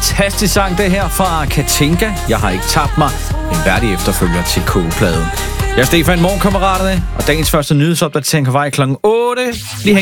fantastisk sang, det her fra Katinka. Jeg har ikke tabt mig. En værdig efterfølger til kogepladen. Jeg er Stefan, morgenkammeraterne, og dagens første nyhedsopdatering på vej kl. 8. Lige hæng